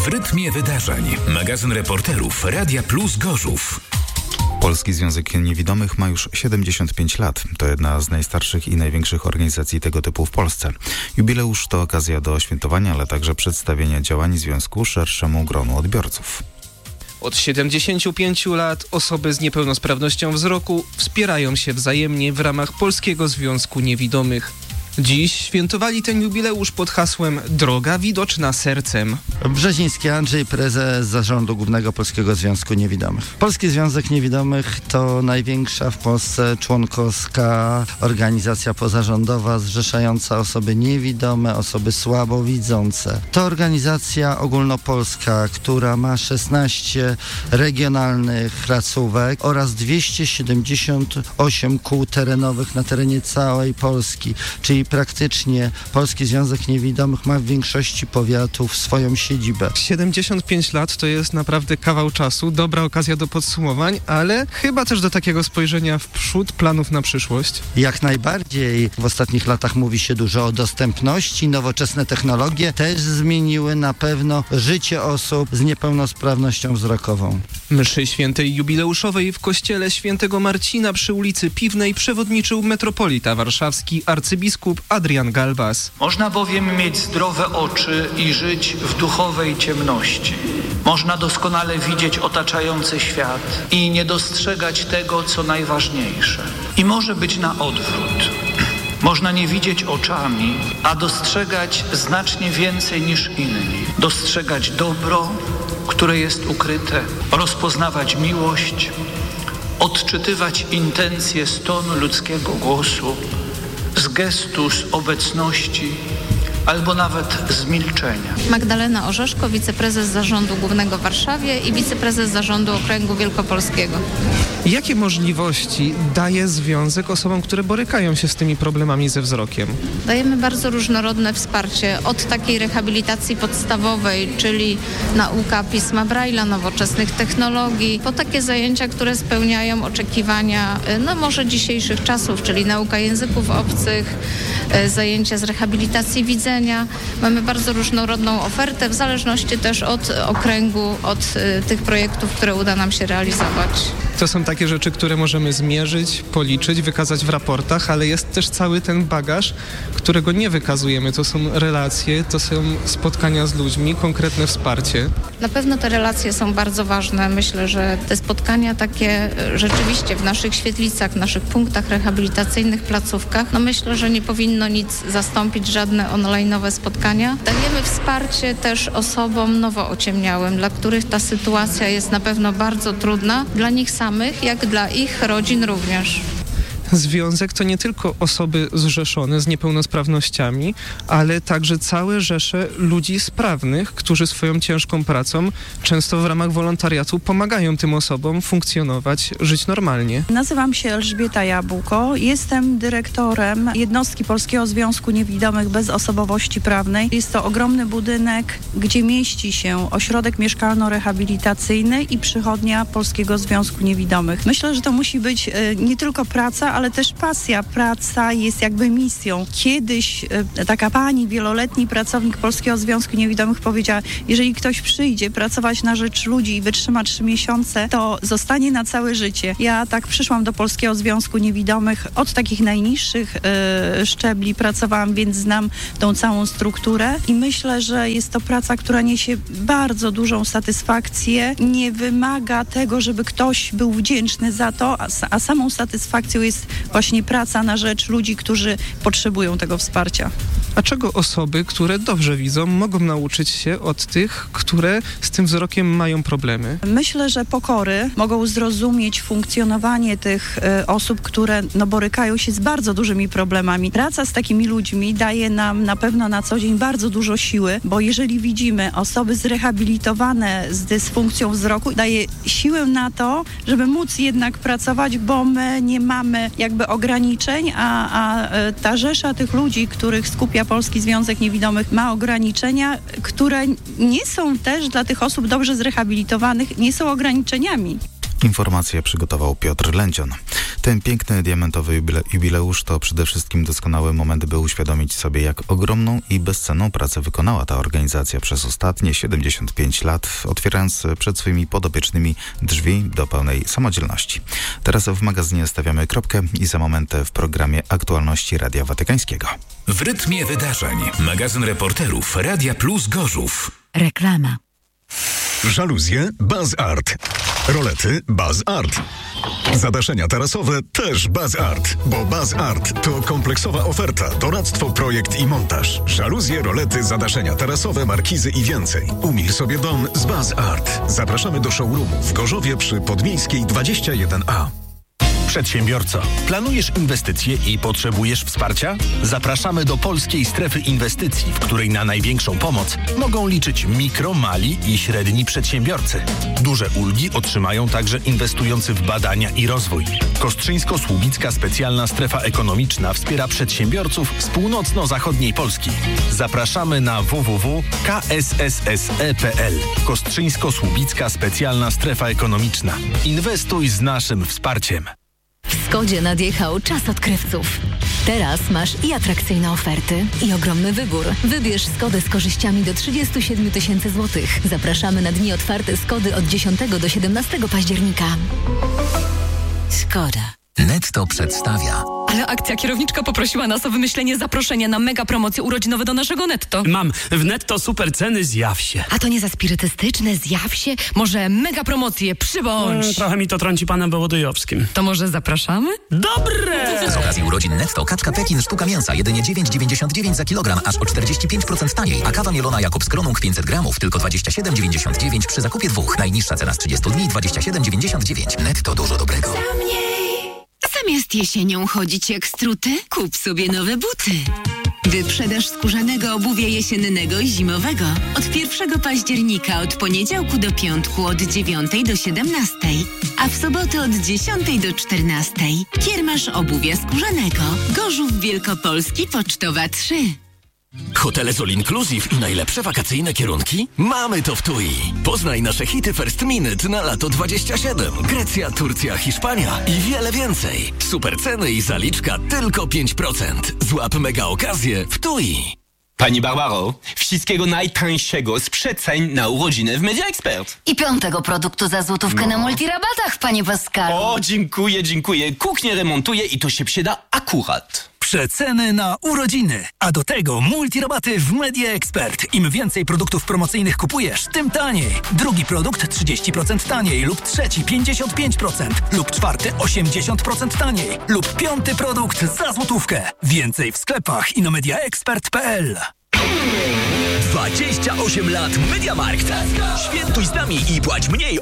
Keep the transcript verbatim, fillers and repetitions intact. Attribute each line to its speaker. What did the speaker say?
Speaker 1: W rytmie wydarzeń. Magazyn reporterów Radia Plus Gorzów.
Speaker 2: Polski Związek Niewidomych ma już siedemdziesiąt pięć lat. To jedna z najstarszych i największych organizacji tego typu w Polsce. Jubileusz to okazja do świętowania, ale także przedstawienia działań związku szerszemu gronu odbiorców.
Speaker 3: Od siedemdziesięciu pięciu lat osoby z niepełnosprawnością wzroku wspierają się wzajemnie w ramach Polskiego Związku Niewidomych. Dziś świętowali ten jubileusz pod hasłem Droga widoczna sercem.
Speaker 4: Brzeziński Andrzej, prezes Zarządu Głównego Polskiego Związku Niewidomych. Polski Związek Niewidomych to największa w Polsce członkowska organizacja pozarządowa zrzeszająca osoby niewidome, osoby słabowidzące. To organizacja ogólnopolska, która ma szesnaście regionalnych placówek oraz dwieście siedemdziesiąt osiem kół terenowych na terenie całej Polski, czyli praktycznie Polski Związek Niewidomych ma w większości powiatów swoją siedzibę.
Speaker 3: siedemdziesiąt pięć lat to jest naprawdę kawał czasu, dobra okazja do podsumowań, ale chyba też do takiego spojrzenia w przód, planów na przyszłość.
Speaker 4: Jak najbardziej. W ostatnich latach mówi się dużo o dostępności. Nowoczesne technologie też zmieniły na pewno życie osób z niepełnosprawnością wzrokową.
Speaker 3: Mszy świętej jubileuszowej w kościele świętego Marcina przy ulicy Piwnej przewodniczył metropolita warszawski arcybiskup Adrian Galbas.
Speaker 5: Można bowiem mieć zdrowe oczy i żyć w duchowej ciemności. Można doskonale widzieć otaczający świat i nie dostrzegać tego, co najważniejsze. I może być na odwrót. Można nie widzieć oczami, a dostrzegać znacznie więcej niż inni. Dostrzegać dobro, które jest ukryte, rozpoznawać miłość, odczytywać intencje z tonu ludzkiego głosu, z gestu, z obecności, albo nawet z milczenia.
Speaker 6: Magdalena Orzeszko, wiceprezes Zarządu Głównego w Warszawie i wiceprezes Zarządu Okręgu Wielkopolskiego.
Speaker 3: Jakie możliwości daje związek osobom, które borykają się z tymi problemami ze wzrokiem?
Speaker 6: Dajemy bardzo różnorodne wsparcie, od takiej rehabilitacji podstawowej, czyli nauka pisma Braille'a, nowoczesnych technologii, po takie zajęcia, które spełniają oczekiwania, no może dzisiejszych czasów, czyli nauka języków obcych, zajęcia z rehabilitacji widzenia. Mamy bardzo różnorodną ofertę, w zależności też od okręgu, od y, tych projektów, które uda nam się realizować.
Speaker 3: To są takie rzeczy, które możemy zmierzyć, policzyć, wykazać w raportach, ale jest też cały ten bagaż, którego nie wykazujemy. To są relacje, to są spotkania z ludźmi, konkretne wsparcie.
Speaker 6: Na pewno te relacje są bardzo ważne. Myślę, że te spotkania takie rzeczywiście w naszych świetlicach, w naszych punktach rehabilitacyjnych, placówkach, no myślę, że nie powinno nic zastąpić, żadne online'owe spotkania. Dajemy wsparcie też osobom nowo ociemniałym, dla których ta sytuacja jest na pewno bardzo trudna, dla nich samych, jak dla ich rodzin również.
Speaker 3: Związek to nie tylko osoby zrzeszone z niepełnosprawnościami, ale także całe rzesze ludzi sprawnych, którzy swoją ciężką pracą, często w ramach wolontariatu, pomagają tym osobom funkcjonować, żyć normalnie.
Speaker 7: Nazywam się Elżbieta Jabłko, jestem dyrektorem jednostki Polskiego Związku Niewidomych bez osobowości prawnej. Jest to ogromny budynek, gdzie mieści się ośrodek mieszkalno-rehabilitacyjny i przychodnia Polskiego Związku Niewidomych. Myślę, że to musi być y, nie tylko praca, ale też pasja. Praca jest jakby misją. Kiedyś y, taka pani, wieloletni pracownik Polskiego Związku Niewidomych powiedziała, jeżeli ktoś przyjdzie pracować na rzecz ludzi i wytrzyma trzy miesiące, to zostanie na całe życie. Ja tak przyszłam do Polskiego Związku Niewidomych od takich najniższych y, szczebli pracowałam, więc znam tą całą strukturę i myślę, że jest to praca, która niesie bardzo dużą satysfakcję. Nie wymaga tego, żeby ktoś był wdzięczny za to, a, a samą satysfakcją jest właśnie praca na rzecz ludzi, którzy potrzebują tego wsparcia.
Speaker 3: A czego osoby, które dobrze widzą, mogą nauczyć się od tych, które z tym wzrokiem mają problemy?
Speaker 7: Myślę, że pokory mogą zrozumieć funkcjonowanie tych y, osób, które no, borykają się z bardzo dużymi problemami. Praca z takimi ludźmi daje nam na pewno na co dzień bardzo dużo siły, bo jeżeli widzimy osoby zrehabilitowane z dysfunkcją wzroku, daje siłę na to, żeby móc jednak pracować, bo my nie mamy jakby ograniczeń, a, a ta rzesza tych ludzi, których skupia Polski Związek Niewidomych, ma ograniczenia, które nie są też dla tych osób dobrze zrehabilitowanych, nie są ograniczeniami.
Speaker 2: Informację przygotował Piotr Lęcion. Ten piękny diamentowy jubileusz to przede wszystkim doskonały moment, by uświadomić sobie, jak ogromną i bezcenną pracę wykonała ta organizacja przez ostatnie siedemdziesiąt pięć lat, otwierając przed swoimi podopiecznymi drzwi do pełnej samodzielności. Teraz w magazynie stawiamy kropkę i za moment w programie Aktualności Radia Watykańskiego.
Speaker 1: W rytmie wydarzeń. Magazyn reporterów Radia Plus Gorzów.
Speaker 8: Reklama.
Speaker 9: Żaluzje Baz Art. Rolety Baz Art. Zadaszenia tarasowe też Baz Art, bo Baz Art to kompleksowa oferta, doradztwo, projekt i montaż. Żaluzje, rolety, zadaszenia tarasowe, markizy i więcej. Umil sobie dom z Baz Art. Zapraszamy do showroomu w Gorzowie przy Podmiejskiej dwadzieścia jeden A.
Speaker 10: Przedsiębiorco, planujesz inwestycje i potrzebujesz wsparcia? Zapraszamy do Polskiej Strefy Inwestycji, w której na największą pomoc mogą liczyć mikro, mali i średni przedsiębiorcy. Duże ulgi otrzymają także inwestujący w badania i rozwój. Kostrzyńsko-Słubicka Specjalna Strefa Ekonomiczna wspiera przedsiębiorców z północno-zachodniej Polski. Zapraszamy na w w w kropka k s s s e kropka p l. Kostrzyńsko-Słubicka Specjalna Strefa Ekonomiczna. Inwestuj z naszym wsparciem.
Speaker 8: W Skodzie nadjechał czas odkrywców. Teraz masz i atrakcyjne oferty, i ogromny wybór. Wybierz Skodę z korzyściami do trzydzieści siedem tysięcy złotych. Zapraszamy na dni otwarte Skody od dziesiątego do siedemnastego października. Skoda.
Speaker 1: Netto przedstawia.
Speaker 11: Ale akcja kierowniczka poprosiła nas o wymyślenie zaproszenia na mega promocje urodzinowe do naszego Netto.
Speaker 12: Mam. W Netto super ceny, zjaw się.
Speaker 11: A to nie za spirytystyczne, zjaw się? Może mega promocje, przybądź.
Speaker 12: Hmm, trochę mi to trąci panem Wołodyjowskim.
Speaker 11: To może zapraszamy?
Speaker 12: Dobre!
Speaker 13: Z okazji urodzin Netto kaczka Pekin sztuka mięsa jedynie dziewięć dziewięćdziesiąt dziewięć za kilogram, aż o czterdzieści pięć procent taniej. A kawa mielona Jakobs Kronung pięćset gramów tylko dwadzieścia siedem dziewięćdziesiąt dziewięć przy zakupie dwóch. Najniższa cena z trzydziestu dni dwadzieścia siedem dziewięćdziesiąt dziewięć. Netto dużo dobrego.
Speaker 14: Zamiast jesienią chodzić jak struty, kup sobie nowe buty. Wyprzedaż skórzanego obuwia jesiennego i zimowego. Od pierwszego października, od poniedziałku do piątku, od dziewiątej do siedemnastej, a w sobotę od dziesiątej do czternastej. Kiermasz obuwia skórzanego. Gorzów Wielkopolski, Pocztowa trzy.
Speaker 15: Hotele z All Inclusive i najlepsze wakacyjne kierunki? Mamy to w T U I. Poznaj nasze hity First Minute na lato dwadzieścia siedem. Grecja, Turcja, Hiszpania i wiele więcej. Super ceny i zaliczka tylko pięć procent. Złap mega okazję w T U I.
Speaker 16: Pani Barbaro, wszystkiego najtańszego z przeceń na urodziny w Media Expert.
Speaker 17: I piątego produktu za złotówkę no. na multirabatach, panie Pascalu.
Speaker 16: O, dziękuję, dziękuję. Kuchnię remontuję i to się przyda akurat.
Speaker 18: Przeceny na urodziny, a do tego multirabaty w Media Expert. Im więcej produktów promocyjnych kupujesz, tym taniej. Drugi produkt trzydzieści procent taniej lub trzeci pięćdziesiąt pięć procent lub czwarty osiemdziesiąt procent taniej lub piąty produkt za złotówkę. Więcej w sklepach i na mediaexpert kropka p l.
Speaker 15: dwadzieścia osiem lat MediaMarkt. Świętuj z nami i płać mniej